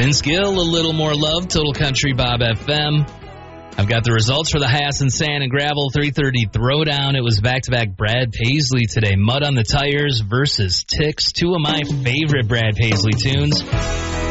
Vince Gill, A Little More Love, Total Country Bob FM. I've got the results for the Hassan Sand and Gravel 330 Throwdown. It was back-to-back Brad Paisley today. Mud on the Tires versus Ticks, two of my favorite Brad Paisley tunes.